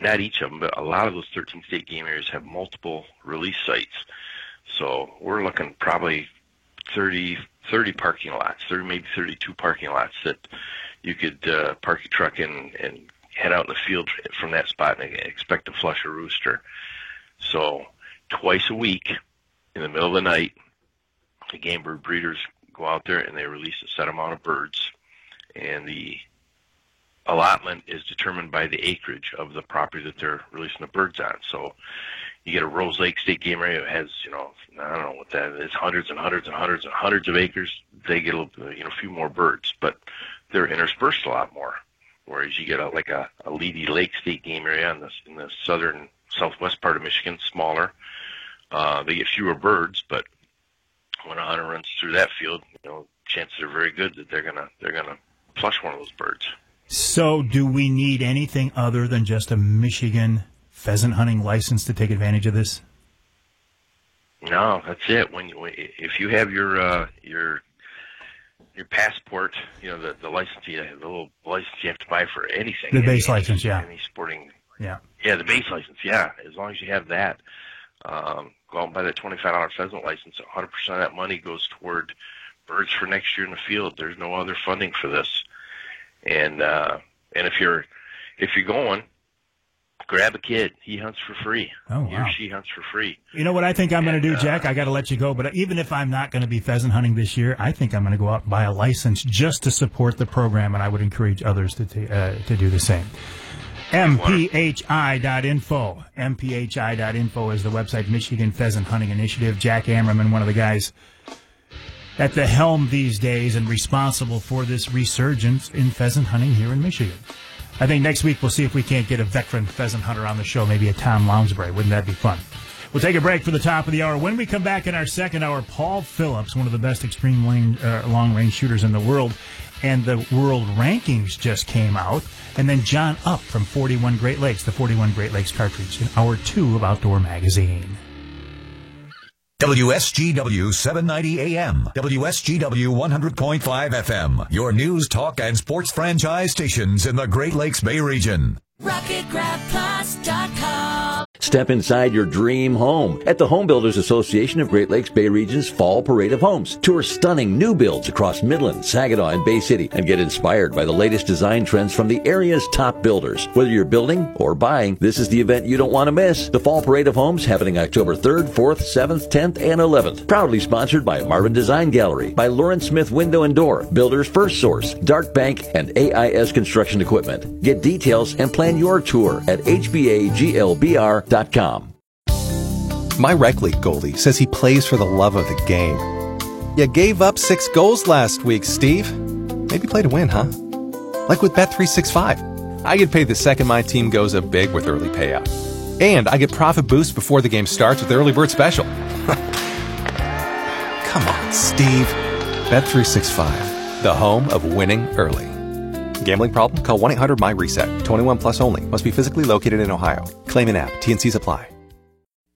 not each of them, but a lot of those 13 state game areas have multiple release sites. So we're looking probably 30 parking lots, maybe 32 parking lots that you could park your truck in and head out in the field from that spot and expect to flush a rooster. So twice a week in the middle of the night, the game bird breeders go out there and they release a set amount of birds, and the allotment is determined by the acreage of the property that they're releasing the birds on. So you get a Rose Lake State Game Area that has, I don't know what that is, hundreds and hundreds and hundreds and hundreds of acres. They get a few more birds, but they're interspersed a lot more. Whereas you get a Leedy Lake State Game Area in the southern southwest part of Michigan, smaller. They get fewer birds, but when a hunter runs through that field, chances are very good that they're gonna flush one of those birds. So, do we need anything other than just a Michigan pheasant hunting license to take advantage of this? No, that's it. If you have your passport, the license, the little license you have to buy for anything. The base license, yeah. Any sporting. Yeah. Yeah, the base license, yeah. As long as you have that, go out and buy that $25 pheasant license. 100% of that money goes toward birds for next year in the field. There's no other funding for this. And if you're going, grab a kid. He hunts for free. Oh, wow. He or she hunts for free. You know what I think I'm going to do, Jack? I got to let you go. But even if I'm not going to be pheasant hunting this year, I think I'm going to go out and buy a license just to support the program, and I would encourage others to do the same. MPHI.info. MPHI.info is the website, Michigan Pheasant Hunting Initiative. Jack Ammerman, one of the guys at the helm these days and responsible for this resurgence in pheasant hunting here in Michigan. I think next week we'll see if we can't get a veteran pheasant hunter on the show, maybe a Tom Lounsbury. Wouldn't that be fun? We'll take a break for the top of the hour. When we come back in our second hour, Paul Phillips, one of the best extreme long-range shooters in the world, and the world rankings just came out. And then John Up from 41 Great Lakes, the 41 Great Lakes cartridge, in hour 2 of Outdoor Magazine. WSGW 790 AM, WSGW 100.5 FM, your news, talk, and sports franchise stations in the Great Lakes Bay region. RocketGrabPlus.com. Step inside your dream home at the Home Builders Association of Great Lakes Bay Region's Fall Parade of Homes. Tour stunning new builds across Midland, Saginaw, and Bay City and get inspired by the latest design trends from the area's top builders. Whether you're building or buying, this is the event you don't want to miss. The Fall Parade of Homes happening October 3rd, 4th, 7th, 10th, and 11th. Proudly sponsored by Marvin Design Gallery, by Lawrence Smith Window and Door, Builders First Source, Dark Bank, and AIS Construction Equipment. Get details and plan your tour at hbaglbr.com. My rec league goalie says he plays for the love of the game. You gave up 6 goals last week, Steve. Maybe play to win, huh? Like with Bet365. I get paid the second my team goes up big with early payout. And I get profit boost before the game starts with Early Bird Special. Come on, Steve. Bet365, the home of winning early. Gambling problem? Call 1-800-MY-RESET. 21 plus only. Must be physically located in Ohio. Claim in app. T&Cs apply.